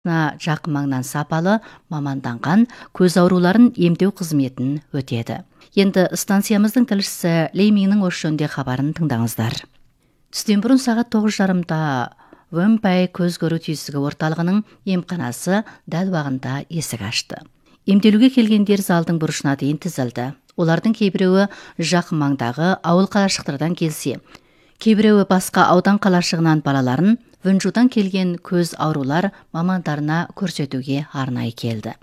жақын маңнан сапалы, маманданған көз ауруларын емдеу қызметін өтеді. Енді станциямыздың тілшісі Лейминнің осы жөнінде хабарын тыңдаңыздар. Түстен бұрын сағат 9:30-да Вэнпай көз көру түйсігі орталығының емханасы дәл уақытында есік ашты. Емделуге келгендер залдың бұрышына дейін тізілді. Олардың кейбіреуі жақын маңдағы ауыл қалашықтардан келсе, кейбіреуі басқа аудан қалашығынан балаларын Вэнчжудан келген көз аурулар мамандарына көрсетуге арнайы келді.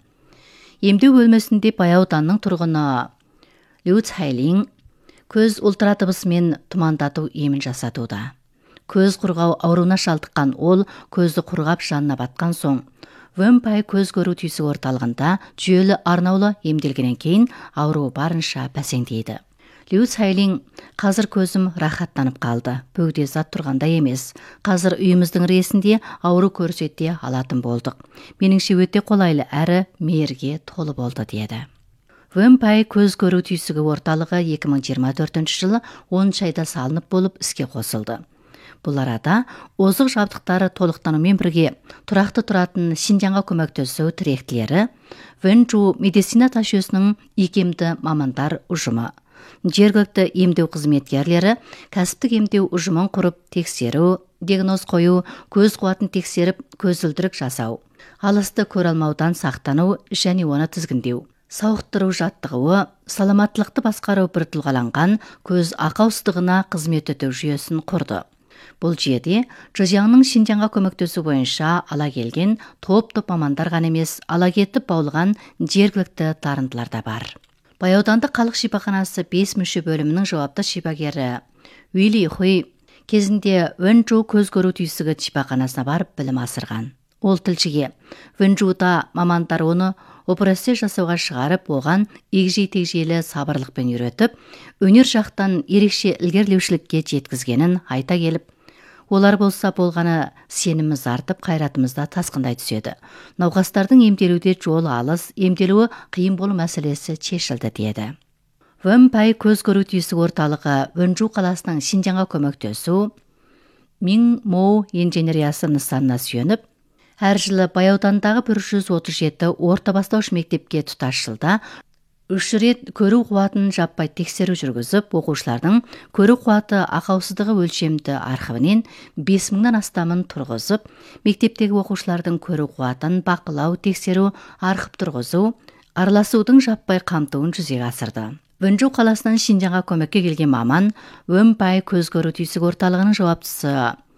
Емдеу бөлмесінде Баяуданның тұрғыны Лю Цайлин көз ультрадыбысымен тұмандату емін жасатуда. Көз құрғау ауруына шалдыққан ол көзді құрғап жанына батқан соң Вэнпай көз көру түйсігі орталығында жүйелі арнаулы емделгеннен кейін ауру барынша бәсеңдейді. Лю Цайлин: қазір көзім рахаттанып қалды. Бөгде зат тұрғанда емес. Қазір үйіміздің ресінде ауру көрсете алатын болдық. Меніңше өте қолайлы әрі мейірге толы болды деді. Вэнпай көз көру түйсігі орталығы 2024 жылы 10 айда салынып болып іске қосылды. Бұл арада озық жабдықтары толықтанумен бірге тұрақты тұратын Шинжаңға көмектесу тіректілері Вэнчжу медицина ташүйесінің икемді мамандар ұжымы, жергілікті емдеу қызметкерлері кәсіптік емдеу ұжымын құрып тексеру, диагноз қою, көз қуатын тексеріп, көзілдірік жасау, алысты көре алмаудан сақтану және оны тізгіндеу, сауықтыру жаттығуы, саламаттылықты басқару бір тұлғаланған көз ақаусыздығына қызмет ету жүйесін құрды. Бұл жүйеде Чжэжьянның Шинжаңға көмектесу бойынша ала келген топ-топ мамандар ғана емес, ала кетіп баулыған жергілікті дарындылар да бар. Баяудандық халық шипаханасы 5 мүше бөлімінің жауапты шипагері Уили Хуй кезінде Вэнчжу көз көру түйсігі шипаханасына барып білім асырған. Ол тілшіге: Вэнчжуда мамандар оны операция жасауға шығарып, оған егжей-тегжейлі сабырлықпен үйретіп, өнер жақтан ерекше ілгерілеушілікке жеткізгенін айта келіп, олар болса болғаны сеніміміз артып, қайратымызда тасқындай түседі. Науқастардың емделуде жолы алыс, емделуі қиын болу мәселесі шешілді деді. Вэнпай көз көру түйсігі орталығы Вэнчжу қаласының Шинжаңға көмектесу Мин Моу инженериясы нысанына сүйеніп, әр жылы Баяудандағы 137 орта бастауыш мектепке тұтас жылда 3 рет көру қуатын жаппай тексеру жүргізіп, оқушылардың көру қуаты ақаусыздығы өлшемді архивінен 5000-нан астамын тұрғызып, мектептегі оқушылардың көру қуатын бақылау, тексеру, архив тұрғызу, араласудың жаппай қамтуын жүзеге асырды. Вэнчжу қаласынан Шинжаңға көмекке келген маман Вэнпай көз көру түйсігі орталығының жауаптысы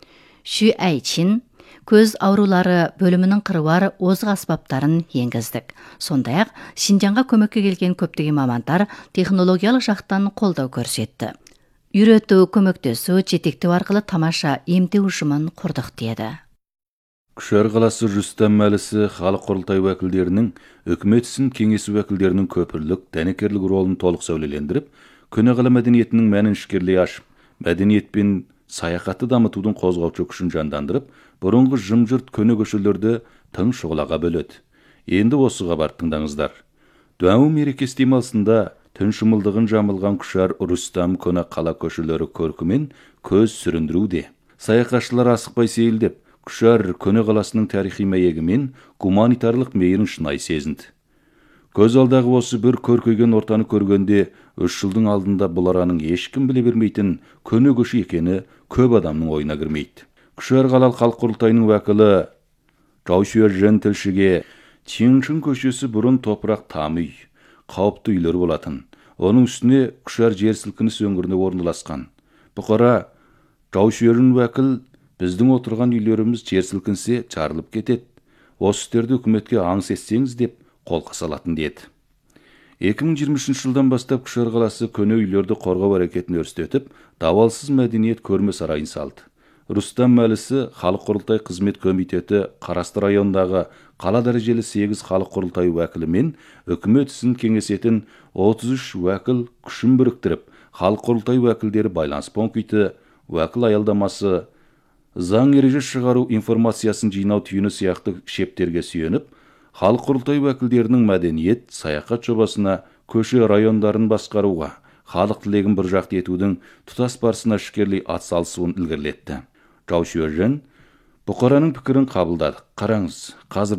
Xu Айчин көз аурулары бөлімінің қыруар озық аспаптарын енгіздік. Сондай-ақ Шинжаңға көмекке келген көптеген мамандар технологиялық жақтан қолдау көрсетті. Үйрету, көмектесу, жетектеу арқылы тамаша емдеу ұжымын құрдық деді. Күшар қаласы Рүстем Мәлісі халық құрылтай уәкілдерінің, үкімет ісін кеңесі уәкілдерінің көпірлік, дәнекерлік ролын толық сәулелендіріп, көне қала мәдениетінің мәнін ішкерлей ашып, мәдениет пен саяхатты дамытудың қозғаушы күшін жандандырып, бұрынғы жым-жырт көне көшелерді тың шұғылаға бөледі. Енді осыға бар тыңдаңыздар. Дуаму мерекесі демалысында түн шымылдығын жамылған Күшар Рүстем көне қала көшелері көркімен көз сүріндіруде. Саяхатшылар асықпай сейілдеп, Күшар көне қаласының тарихи мәйегімен гуманитарлық мейірін шынай сезінді. Көз алдағы осы бір көркейген ортаны көргенде, 3 жылдың алдында бұл араның ешкім біле бермейтін көне көші екені көп адамның ойына кірмейді. Күшар қалалық халық құрылтайының уәкілі Жау Шуэжэн тілшіге Чиңшин көшесі бұрын топырақ тамүй, қауіпті үйлер болатын. Оның үстіне Күшар жер сілкініс өңіріне орналасқан. Бұқара Жау Шуэжэн уәкіл: біздің отырған үйлеріміз жер сілкінсе жарылып кетеді. Осы істерді үкіметке аңыс етсеңіз деп қолқа салатын деді. 2023 жылдан бастап Күшар қаласы көне үйлерді қорғау әрекетін өрістетіп, давалсыз мәдениет көрме сарайын салды. Рүстем Мәлісі халық құрылтай қызмет комитеті Қарасты райондағы қала дәрежелі 8 халық құрылтай уәкілі мен үкімет ісін кеңесетін 33 уәкіл күшін біріктіріп, халық құрылтай уәкілдері байланыс пункті, уәкіл аялдамасы, заң ереже шығару информациясын жинау түйіні сияқты шептерге сүйеніп, халық құрылтай уәкілдерінің мәдениет, саяхат жобасына, көше райондарын басқаруға, халық тілегін бір жақты етудің тұтас барысына ішкерлей атсалысуын ілгерілетті. Жау Шуэжэн Бұқараның пікірін қабылдадық. Қараңыз, қазір